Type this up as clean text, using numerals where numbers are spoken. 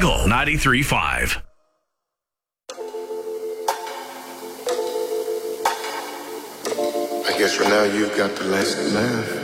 Eagle 93.5. I guess for now you've got the last laugh.